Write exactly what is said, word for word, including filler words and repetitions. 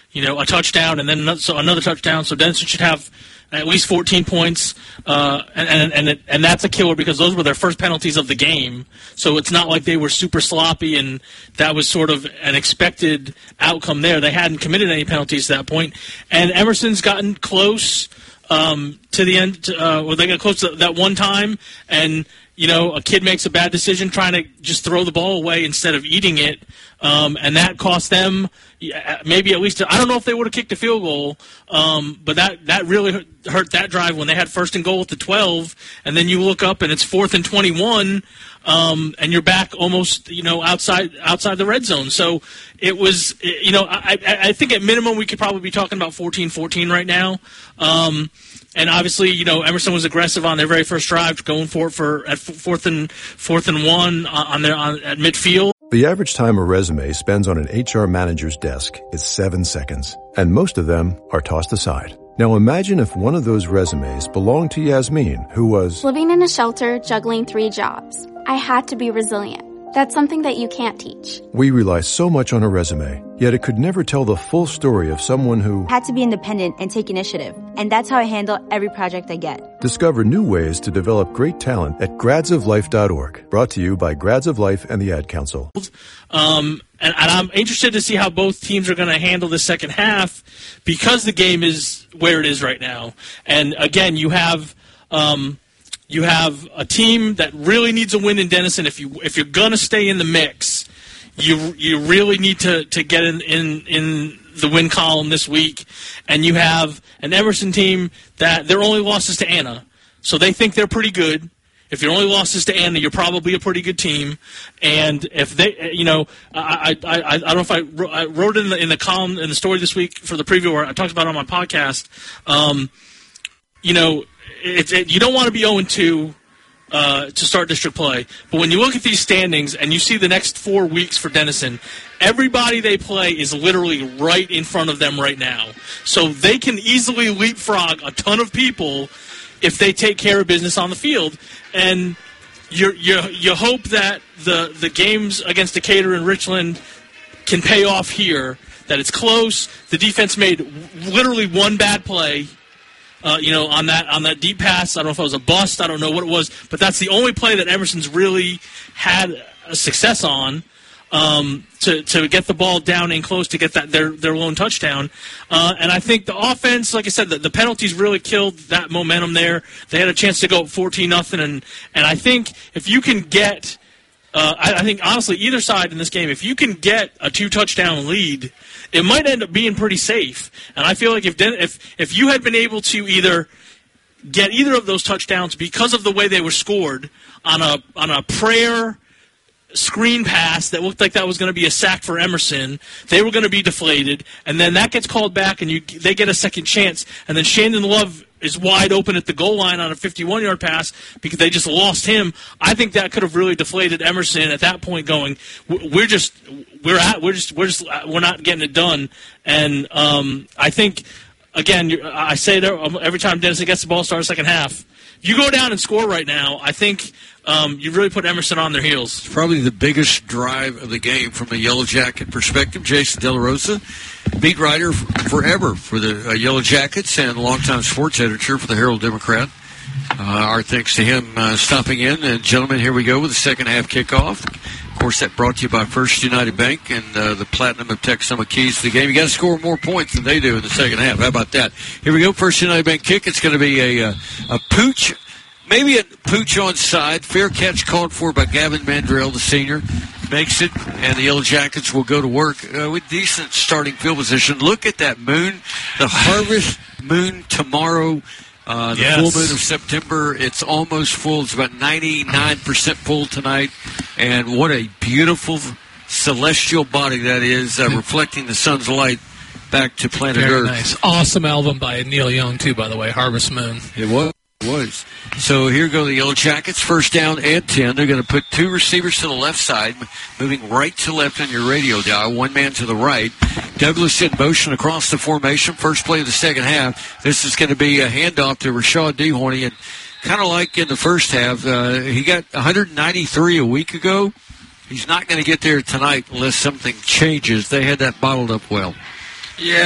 you know, a touchdown and then another, so another touchdown. So Denison should have at least fourteen points, uh, and and and, it, and that's a killer because those were their first penalties of the game. So it's not like they were super sloppy, and that was sort of an expected outcome there. They hadn't committed any penalties at that point, and Emerson's gotten close um, to the end. Uh, well, they got close to that one time, and you know, a kid makes a bad decision trying to just throw the ball away instead of eating it, um, and that cost them maybe at least – I don't know if they would have kicked a field goal, um, but that, that really hurt that drive when they had first and goal at the twelve, and then you look up and it's fourth and twenty-one, um, and you're back almost, you know, outside outside the red zone. So it was – you know, I, I think at minimum we could probably be talking about fourteen fourteen right now. Um And obviously, you know, Emerson was aggressive on their very first drive, going for it for at fourth and fourth and one on their on, at midfield. The average time a resume spends on an H R manager's desk is seven seconds, and most of them are tossed aside. Now imagine if one of those resumes belonged to Yasmin, who was living in a shelter, juggling three jobs. I had to be resilient. That's something that you can't teach. We rely so much on a resume, yet it could never tell the full story of someone who had to be independent and take initiative. And that's how I handle every project I get. Discover new ways to develop great talent at grads of life dot org. Brought to you by Grads of Life and the Ad Council. Um, and, and I'm interested to see how both teams are going to handle the second half because the game is where it is right now. And again, you have... Um, You have a team that really needs a win in Denison. If you if you're gonna stay in the mix, you you really need to, to get in, in in the win column this week. And you have an Emerson team that their only loss is to Anna, so they think they're pretty good. If your only loss is to Anna, you're probably a pretty good team. And if they, you know, I I I, I don't know if I wrote, I wrote it in the in the column in the story this week for the preview, where I talked about it on my podcast. Um, you know. It, it, you don't want to be oh and two uh, to start district play. But when you look at these standings and you see the next four weeks for Denison, everybody they play is literally right in front of them right now. So they can easily leapfrog a ton of people if they take care of business on the field. And you you you hope that the, the games against Decatur and Richland can pay off here, that it's close. The defense made literally one bad play. Uh, you know, on that on that deep pass. I don't know if it was a bust. I don't know what it was. But that's the only play that Emerson's really had a success on um, to to get the ball down and close to get that their their lone touchdown. Uh, and I think the offense, like I said, the, the penalties really killed that momentum there. They had a chance to go up fourteen nothing. And, and I think if you can get uh, – I, I think, honestly, either side in this game, if you can get a two-touchdown lead – it might end up being pretty safe. And I feel like if if if you had been able to either get either of those touchdowns because of the way they were scored on a on a prayer screen pass that looked like that was going to be a sack for Emerson, they were going to be deflated, and then that gets called back and you they get a second chance, and then Shandon Love is wide open at the goal line on a fifty-one-yard pass because they just lost him. I think that could have really deflated Emerson at that point, going, we're just we're at we're just we're just we're not getting it done. And um, I think again, I say it every time Denison gets the ball, start the second half. You go down and score right now, I think um, you really put Emerson on their heels. It's probably the biggest drive of the game from a Yellow Jacket perspective. Jason De La Rosa, beat writer forever for the uh, Yellow Jackets and longtime sports editor for the Herald Democrat. Uh, our thanks to him uh, stopping in. And, gentlemen, here we go with the second half kickoff. Of course, that brought to you by First United Bank and uh, the Platinum of Texoma keys to the game. You got to score more points than they do in the second half. How about that? Here we go. First United Bank kick. It's going to be a, a, a pooch, maybe a pooch on side. Fair catch called for by Gavin Mandrell, the senior. Makes it, and the Yellow Jackets will go to work uh, with decent starting field position. Look at that moon, the harvest moon tomorrow. Uh, the yes. full moon of September, it's almost full. It's about ninety-nine percent full tonight. And what a beautiful celestial body that is, uh, reflecting the sun's light back to planet Very Earth. Nice. Awesome album by Neil Young, too, by the way, Harvest Moon. It was. It was. So here go the Yellow Jackets, first down and ten. They're going to put two receivers to the left side, moving right to left on your radio dial, one man to the right. Douglas in motion across the formation, first play of the second half. This is going to be a handoff to Rashad DeHorny, and kind of like in the first half, uh, he got one ninety-three a week ago. He's not going to get there tonight unless something changes. They had that bottled up well. Yeah.